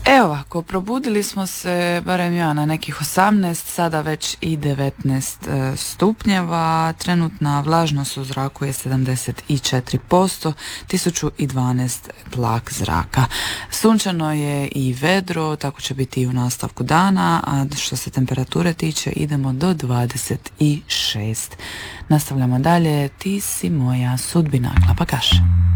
Evo ovako, probudili smo se, barem ja, na nekih 18, sada već i 19 stupnjeva, trenutna vlažnost u zraku je 74%, 1012 tlak zraka. Sunčano je i vedro, tako će biti i u nastavku dana, a što se temperature tiče idemo do 26. Nastavljamo dalje, ti si moja sudbina, Klapa Kaš.